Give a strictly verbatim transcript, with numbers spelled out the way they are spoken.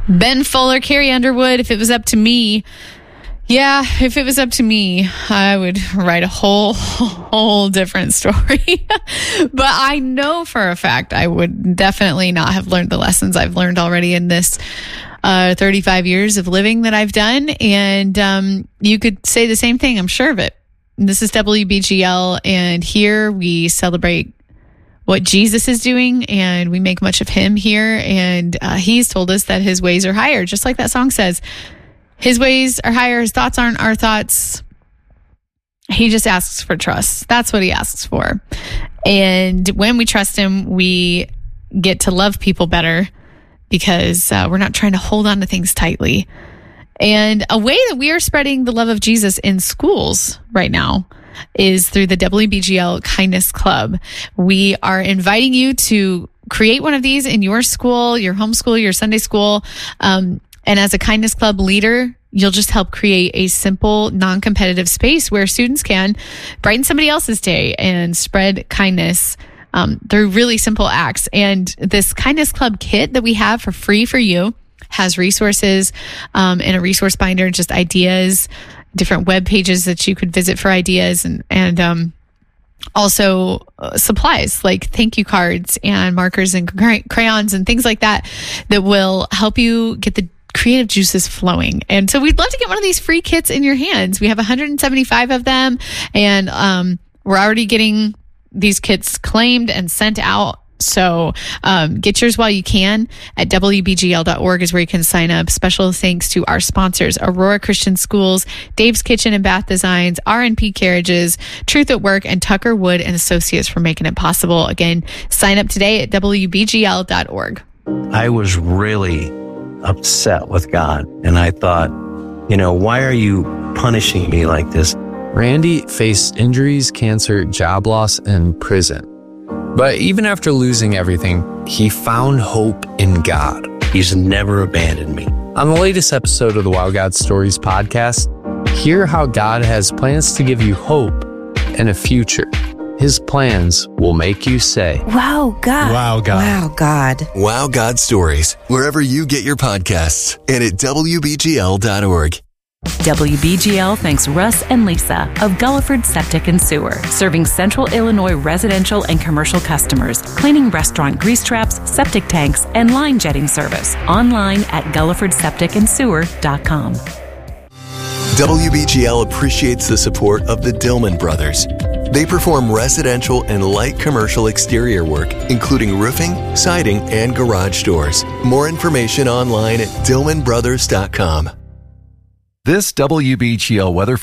Ben Fuller, Carrie Underwood, if it was up to me, yeah, if it was up to me, I would write a whole, whole different story. But I know for a fact I would definitely not have learned the lessons I've learned already in this uh, thirty-five years of living that I've done. And um, you could say the same thing, I'm sure of it. This is W B G L, and here we celebrate what Jesus is doing, and we make much of him here. And uh, he's told us that his ways are higher, just like that song says. His ways are higher. His thoughts aren't our thoughts. He just asks for trust. That's what he asks for. And when we trust him, we get to love people better because uh, we're not trying to hold on to things tightly. And a way that we are spreading the love of Jesus in schools right now is through the W B G L Kindness Club. We are inviting you to create one of these in your school, your homeschool, your Sunday school. Um, And as a Kindness Club leader, you'll just help create a simple, non-competitive space where students can brighten somebody else's day and spread kindness um, through really simple acts. And this Kindness Club kit that we have for free for you has resources um, and a resource binder, just ideas, different web pages that you could visit for ideas, and, and um, also uh, supplies like thank you cards and markers and cray- crayons and things like that that will help you get the creative juices flowing. And so we'd love to get one of these free kits in your hands. We have one hundred seventy-five of them, and um, we're already getting these kits claimed and sent out. So um, get yours while you can at W B G L dot org is where you can sign up. Special thanks to our sponsors, Aurora Christian Schools, Dave's Kitchen and Bath Designs, R and P Carriages, Truth at Work, and Tucker Wood and Associates for making it possible. Again, sign up today at W B G L dot org. I was really upset with God, and I thought, you know, why are you punishing me like this? Randy faced injuries, cancer, job loss, and prison. But even after losing everything, he found hope in God. He's never abandoned me. On the latest episode of the Wow God Stories podcast, hear how God has plans to give you hope and a future. His plans will make you say, Wow, God. Wow, God. Wow, God. Wow God Stories, wherever you get your podcasts, and at W B G L dot org. W B G L thanks Russ and Lisa of Gulliford Septic and Sewer, serving Central Illinois residential and commercial customers, cleaning restaurant grease traps, septic tanks, and line jetting service. Online at gulliford septic and sewer dot com. W B G L appreciates the support of the Dillman Brothers. They perform residential and light commercial exterior work, including roofing, siding, and garage doors. More information online at dillman brothers dot com. This W B G L weather